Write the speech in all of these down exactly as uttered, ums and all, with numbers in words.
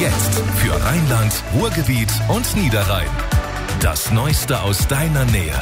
Jetzt für Rheinland, Ruhrgebiet und Niederrhein. Das Neueste aus deiner Nähe.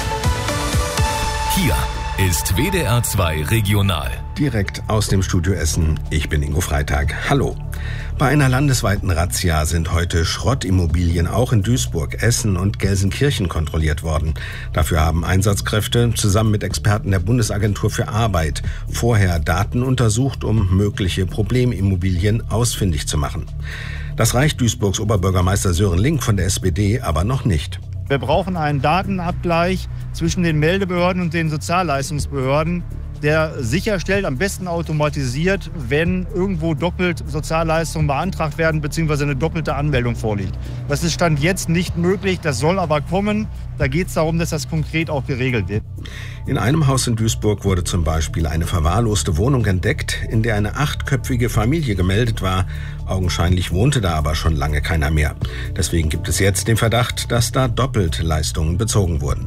Hier ist W D R zwei Regional. Direkt aus dem Studio Essen. Ich bin Ingo Freitag. Hallo. Bei einer landesweiten Razzia sind heute Schrottimmobilien auch in Duisburg, Essen und Gelsenkirchen kontrolliert worden. Dafür haben Einsatzkräfte zusammen mit Experten der Bundesagentur für Arbeit vorher Daten untersucht, um mögliche Problemimmobilien ausfindig zu machen. Das reicht Duisburgs Oberbürgermeister Sören Link von der S P D aber noch nicht. Wir brauchen einen Datenabgleich zwischen den Meldebehörden und den Sozialleistungsbehörden, der sicherstellt, am besten automatisiert, wenn irgendwo doppelt Sozialleistungen beantragt werden bzw. eine doppelte Anmeldung vorliegt. Das ist Stand jetzt nicht möglich, das soll aber kommen. Da geht es darum, dass das konkret auch geregelt wird. In einem Haus in Duisburg wurde zum Beispiel eine verwahrloste Wohnung entdeckt, in der eine achtköpfige Familie gemeldet war. Augenscheinlich wohnte da aber schon lange keiner mehr. Deswegen gibt es jetzt den Verdacht, dass da doppelt Leistungen bezogen wurden.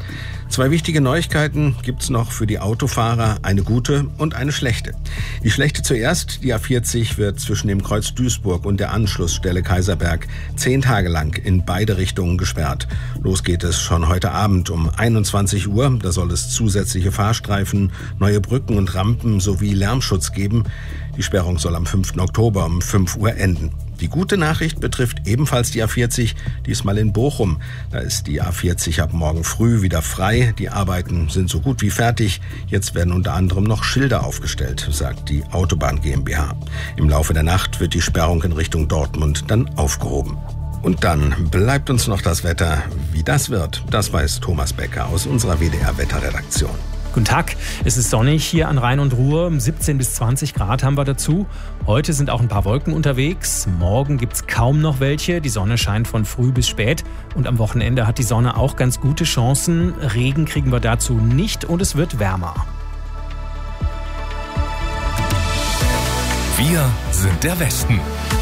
Zwei wichtige Neuigkeiten gibt's noch für die Autofahrer, eine gute und eine schlechte. Die schlechte zuerst, die A vierzig wird zwischen dem Kreuz Duisburg und der Anschlussstelle Kaiserberg zehn Tage lang in beide Richtungen gesperrt. Los geht es schon heute Abend um einundzwanzig Uhr. Da soll es zusätzliche Fahrstreifen, neue Brücken und Rampen sowie Lärmschutz geben. Die Sperrung soll am fünften Oktober um fünf Uhr enden. Die gute Nachricht betrifft ebenfalls die A vierzig, diesmal in Bochum. Da ist die A vierzig ab morgen früh wieder frei. Die Arbeiten sind so gut wie fertig. Jetzt werden unter anderem noch Schilder aufgestellt, sagt die Autobahn GmbH. Im Laufe der Nacht wird die Sperrung in Richtung Dortmund dann aufgehoben. Und dann bleibt uns noch das Wetter. Wie das wird, das weiß Thomas Becker aus unserer W D R-Wetterredaktion. Guten Tag, es ist sonnig hier an Rhein und Ruhr, siebzehn bis zwanzig Grad haben wir dazu. Heute sind auch ein paar Wolken unterwegs, morgen gibt's kaum noch welche, die Sonne scheint von früh bis spät und am Wochenende hat die Sonne auch ganz gute Chancen. Regen kriegen wir dazu nicht und es wird wärmer. Wir sind der Westen.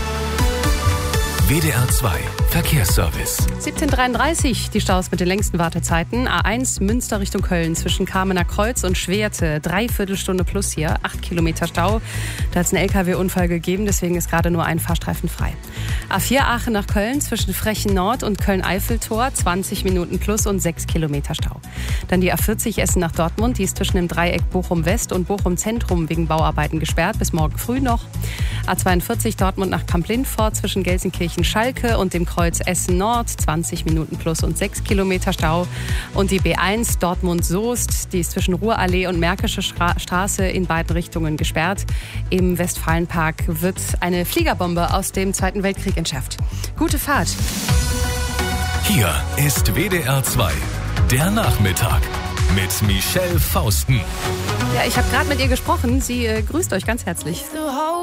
W D R zwei Verkehrsservice. siebzehn Uhr dreiunddreißig, die Staus mit den längsten Wartezeiten. A eins Münster Richtung Köln zwischen Kamener Kreuz und Schwerte. Dreiviertel Stunde plus hier, acht Kilometer Stau. Da hat es einen L K W-Unfall gegeben, deswegen ist gerade nur ein Fahrstreifen frei. A vier Aachen nach Köln zwischen Frechen Nord und Köln-Eiffeltor. zwanzig Minuten plus und sechs Kilometer Stau. Dann die A vierzig Essen nach Dortmund. Die ist zwischen dem Dreieck Bochum-West und Bochum-Zentrum wegen Bauarbeiten gesperrt. Bis morgen früh noch. A zweiundvierzig Dortmund nach Kamp-Lindfort zwischen Gelsenkirchen-Schalke und dem Kreuz Essen Nord, zwanzig Minuten plus und sechs Kilometer Stau. Und die B eins Dortmund-Soest, die ist zwischen Ruhrallee und Märkische Stra- Straße in beiden Richtungen gesperrt. Im Westfalenpark wird eine Fliegerbombe aus dem Zweiten Weltkrieg entschärft. Gute Fahrt. Hier ist W D R zwei, der Nachmittag mit Michelle Fausten. Ja, ich habe gerade mit ihr gesprochen. Sie äh, grüßt euch ganz herzlich. So